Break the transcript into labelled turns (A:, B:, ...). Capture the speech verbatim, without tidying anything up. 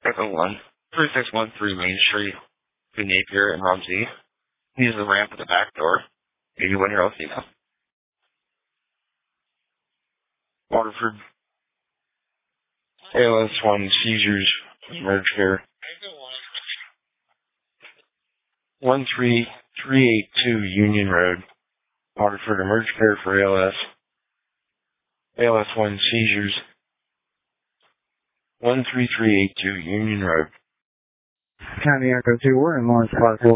A: Echo one, three six one three Main Street, to Napier and Rumsey. Use the ramp at the back door. eighty-one year old female. Waterford. A L S one seizures, merge care. one three three eight two Union Road. Waterford emerge care for A L S. A L S one seizures. one three three eight two Union Road.
B: County Echo two, we're in Lawrence Park.